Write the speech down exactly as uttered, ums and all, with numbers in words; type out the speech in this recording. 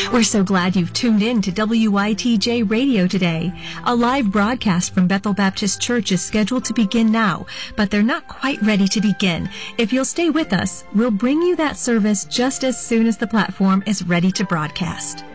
We're so glad you've tuned in to W I T J Radio today. A live broadcast from Bethel Baptist Church is scheduled to begin now, but they're not quite ready to begin. If you'll stay with us, we'll bring you that service just as soon as the platform is ready to broadcast.